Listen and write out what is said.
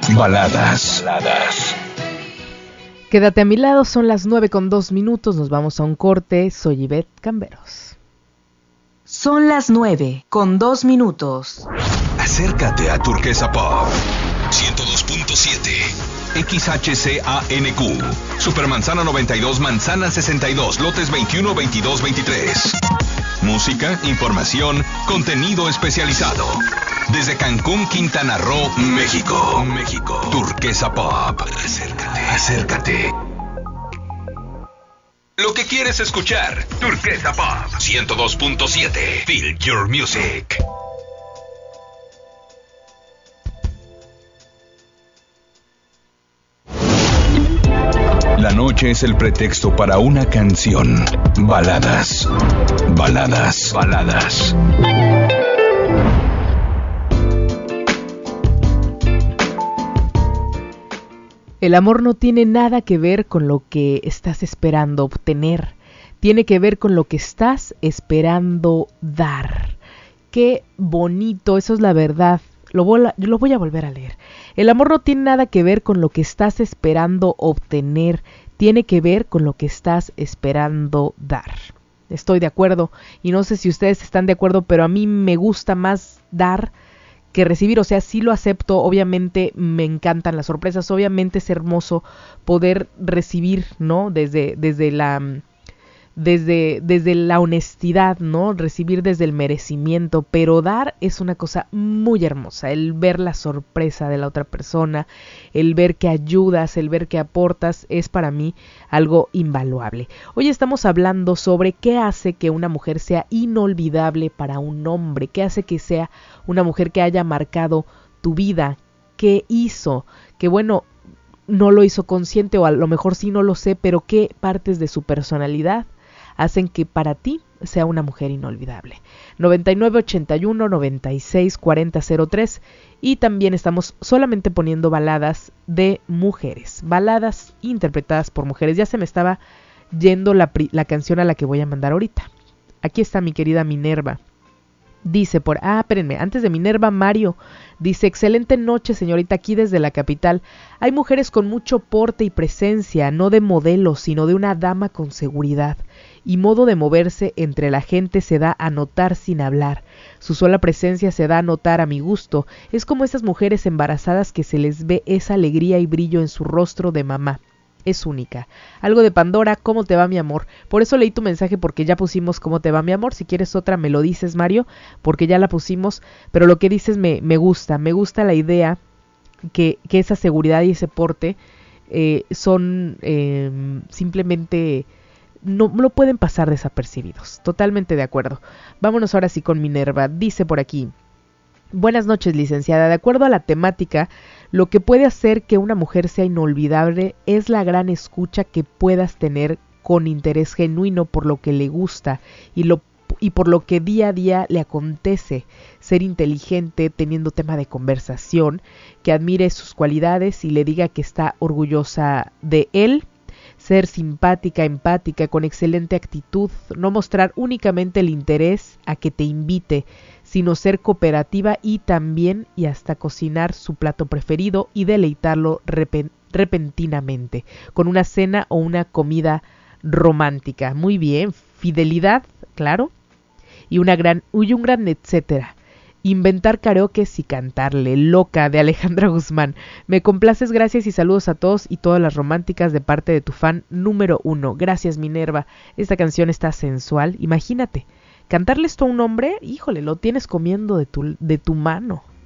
Baladas. Quédate a mi lado, son las 9:02, nos vamos a un corte, soy Ivette Camberos. Son las 9:02. Acércate a Turquesa Pop 102.7 XHCANQ Supermanzana 92, Manzana 62, lotes 21, 22, 23. Música, información, contenido especializado. Desde Cancún, Quintana Roo, México. Turquesa Pop. Acércate. Lo que quieres escuchar. Turquesa Pop 102.7. Feel your music. La noche es el pretexto para una canción. Baladas. El amor no tiene nada que ver con lo que estás esperando obtener. Tiene que ver con lo que estás esperando dar. Qué bonito, eso es la verdad. Lo voy a volver a leer. El amor no tiene nada que ver con lo que estás esperando obtener. Tiene que ver con lo que estás esperando dar. Estoy de acuerdo. Y no sé si ustedes están de acuerdo, pero a mí me gusta más dar que recibir. O sea, sí lo acepto. Obviamente me encantan las sorpresas. Obviamente es hermoso poder recibir, ¿no? Desde la honestidad, ¿no? Recibir desde el merecimiento, pero dar es una cosa muy hermosa, el ver la sorpresa de la otra persona, el ver que ayudas, el ver que aportas, es para mí algo invaluable. Hoy estamos hablando sobre qué hace que una mujer sea inolvidable para un hombre, qué hace que sea una mujer que haya marcado tu vida, qué hizo, que bueno, no lo hizo consciente o a lo mejor sí, no lo sé, pero qué partes de su personalidad hacen que para ti sea una mujer inolvidable. 9981-964003 y también estamos solamente poniendo baladas de mujeres, baladas interpretadas por mujeres. Ya se me estaba yendo la canción a la que voy a mandar ahorita. Aquí está mi querida Minerva. Dice espérenme, antes de Minerva, Mario dice: excelente noche, señorita, aquí desde la capital. Hay mujeres con mucho porte y presencia, no de modelo, sino de una dama con seguridad. Y modo de moverse entre la gente se da a notar sin hablar. Su sola presencia se da a notar a mi gusto. Es como esas mujeres embarazadas que se les ve esa alegría y brillo en su rostro de mamá. Es única. Algo de Pandora, ¿cómo te va mi amor? Por eso leí tu mensaje, porque ya pusimos ¿cómo te va mi amor? Si quieres otra me lo dices, Mario, porque ya la pusimos, pero lo que dices me gusta la idea que esa seguridad y ese porte son simplemente no pueden pasar desapercibidos. Totalmente de acuerdo. Vámonos ahora sí con Minerva. Dice por aquí: buenas noches, licenciada. De acuerdo a la temática, lo que puede hacer que una mujer sea inolvidable es la gran escucha que puedas tener con interés genuino por lo que le gusta y por lo que día a día le acontece. Ser inteligente, teniendo tema de conversación, que admire sus cualidades y le diga que está orgullosa de él. Ser simpática, empática, con excelente actitud, no mostrar únicamente el interés a que te invite, sino ser cooperativa y también y hasta cocinar su plato preferido y deleitarlo repentinamente, con una cena o una comida romántica. Muy bien, fidelidad, claro, y un gran etcétera. Inventar karaokes y cantarle. Loca, de Alejandra Guzmán. Me complaces, gracias y saludos a todos y todas las románticas de parte de tu fan número 1. Gracias, Minerva. Esta canción está sensual. Imagínate, cantarle esto a un hombre, híjole, lo tienes comiendo de tu mano.